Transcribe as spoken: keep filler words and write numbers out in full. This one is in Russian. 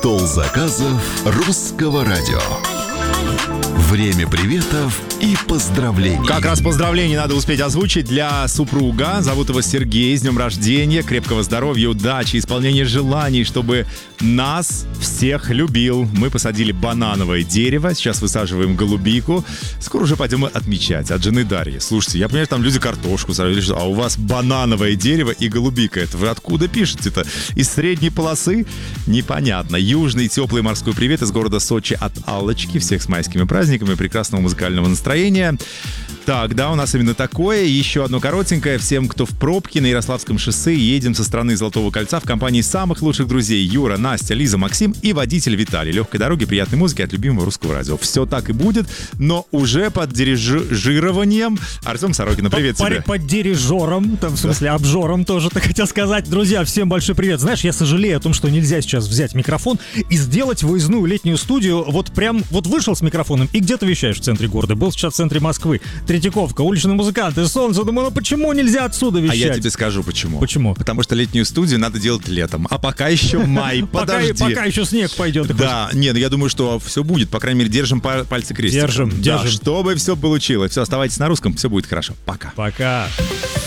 Стол заказов русского радио. Время приветов и поздравлений. Как раз поздравления надо успеть озвучить для супруга. Зовут его Сергей. С днем рождения, крепкого здоровья, удачи, исполнения желаний, чтобы нас всех любил. Мы посадили банановое дерево, сейчас высаживаем голубику. Скоро уже пойдем отмечать. От жены Дарьи. Слушайте, я понимаю, там люди картошку сажают, а у вас банановое дерево и голубика. Это вы откуда пишете-то? Из средней полосы? Непонятно. Южный теплый морской привет из города Сочи от Аллочки. Всех с майскими праздниками, прекрасного музыкального настроения. Так, да, у нас именно такое. Еще одно коротенькое. Всем, кто в пробке на Ярославском шоссе, едем со стороны Золотого кольца в компании самых лучших друзей: Юра, Настя, Лиза, Максим и водитель Виталий. Легкой дороги, приятной музыки от любимого русского радио. Все так и будет, но уже под дирижированием Артем Сорокина. Привет под, тебе. Под дирижером, там, в смысле, да. обжором тоже, так хотел сказать. Друзья, всем большой привет. Знаешь, я сожалею о том, что нельзя сейчас взять микрофон и сделать выездную летнюю студию. Вот прям, вот вышел с микрофоном и где ты вещаешь в центре города. Был сейчас в центре Москвы. Третьяковка, уличные музыканты, солнце. Думаю, ну почему нельзя отсюда вещать? А я тебе скажу, почему. Почему? Потому что летнюю студию надо делать летом. А пока еще май, подожди. Пока еще снег пойдет. Да, нет, я думаю, что все будет. По крайней мере, держим пальцы крестиком. Держим, да, держим. чтобы все получилось. Все, оставайтесь на русском, все будет хорошо. Пока. Пока.